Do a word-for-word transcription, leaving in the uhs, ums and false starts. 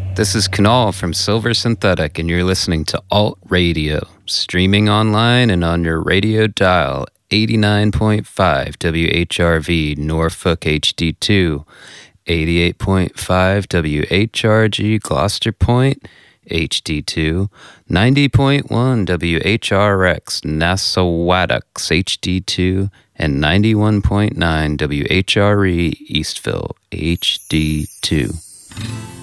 This is Kunal from Silver Synthetic, and you're listening to Alt Radio, streaming online and on your radio dial, eighty-nine point five W H R V Norfolk H D two, eighty-eight point five W H R G Gloucester Point H D two, ninety point one W H R X Nassauwattocks H D two, and ninety-one point nine W H R E Eastville H D two.